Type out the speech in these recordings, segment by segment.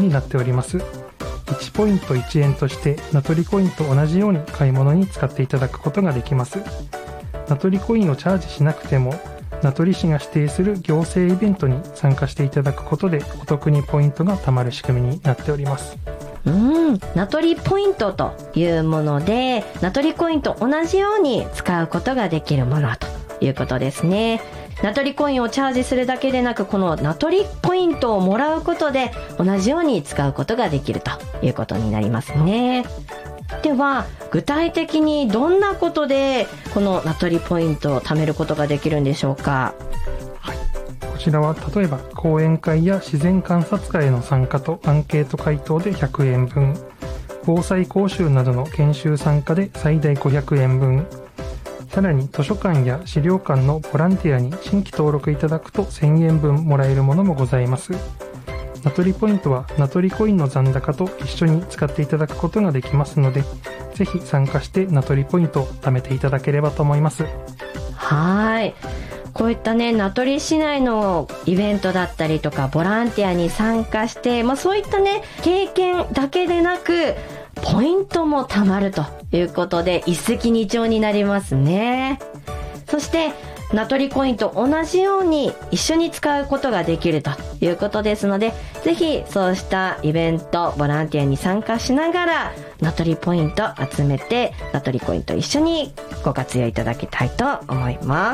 になっております。1ポイント1円としてナトリコインと同じように買い物に使っていただくことができます。ナトリコインをチャージしなくても名取市が指定する行政イベントに参加していただくことでお得にポイントが貯まる仕組みになっております。 ナトリポイントというもので、ナトリコインと同じように使うことができるものということですね。ナトリコインをチャージするだけでなく、このナトリポイントをもらうことで同じように使うことができるということになりますね。では具体的にどんなことでこのナトリポイントを貯めることができるんでしょうか？ こちらは例えば講演会や自然観察会への参加とアンケート回答で100円分、防災講習などの研修参加で最大500円分、さらに図書館や資料館のボランティアに新規登録いただくと1000円分もらえるものもございます。ナトリポイントはナトリコインの残高と一緒に使っていただくことができますので、ぜひ参加してナトリポイントを貯めていただければと思います。 はい。こういったね、名取市内のイベントだったりとかボランティアに参加して、そういったね経験だけでなくポイントも貯まるということで一石二鳥になりますね。そしてナトリコインと同じように一緒に使うことができるということですので、ぜひそうしたイベントボランティアに参加しながらナトリポイント集めて、ナトリコインと一緒にご活用いただきたいと思います。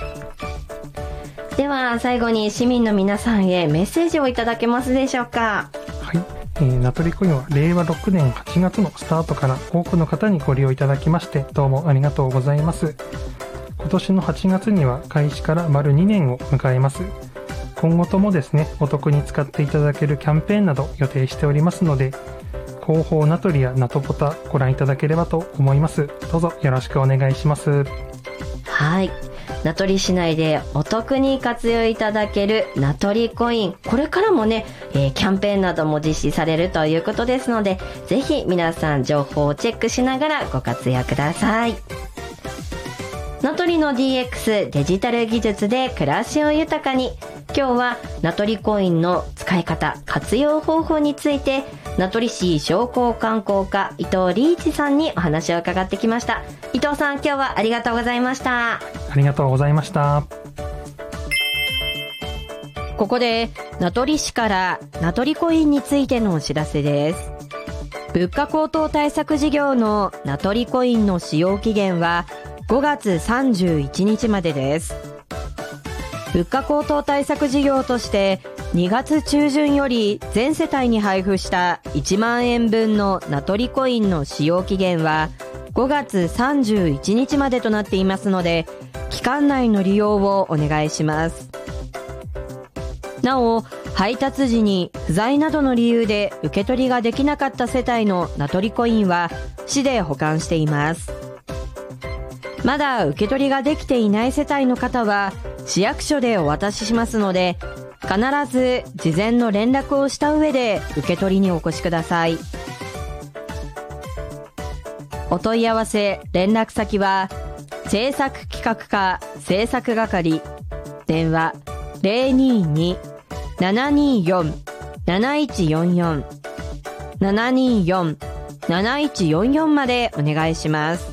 では最後に市民の皆さんへメッセージをいただけますでしょうか？ はい、ナトリコインは令和6年8月のスタートから多くの方にご利用いただきましてどうもありがとうございます。今年の8月には開始から丸2年を迎えます。今後ともですね、お得に使っていただけるキャンペーンなど予定しておりますので、広報ナトリやナトポタご覧いただければと思います。どうぞよろしくお願いします。 はい。名取市内でお得に活用いただける名取コイン、これからもね、キャンペーンなども実施されるということですので、ぜひ皆さん情報をチェックしながらご活用ください。名取の DX デジタル技術で暮らしを豊かに、今日は名取コインの使い方活用方法について名取市商工観光課伊藤理一さんにお話を伺ってきました。伊藤さん、今日はありがとうございました。 ありがとうございました。 ここで名取市から名取コインについてのお知らせです。物価高騰対策事業の名取コインの使用期限は5月31日までです。物価高騰対策事業として2月中旬より全世帯に配布した1万円分の名取コインの使用期限は5月31日までとなっていますので、期間内の利用をお願いします。なお、配達時に不在などの理由で受け取りができなかった世帯の名取コインは市で保管しています。まだ受け取りができていない世帯の方は市役所でお渡ししますので、必ず事前の連絡をした上で受け取りにお越しください。お問い合わせ連絡先は政策企画課政策係、電話 022-724-7144 724-7144までお願いします。